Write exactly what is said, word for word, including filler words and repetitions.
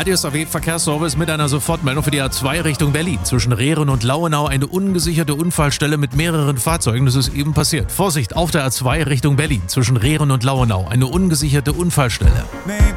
Radius A W Verkehrsservice mit einer Sofortmeldung für die A zwei Richtung Berlin. Zwischen Rehren und Lauenau eine ungesicherte Unfallstelle mit mehreren Fahrzeugen. Das ist eben passiert. Vorsicht, auf der A zwei Richtung Berlin. Zwischen Rehren und Lauenau eine ungesicherte Unfallstelle.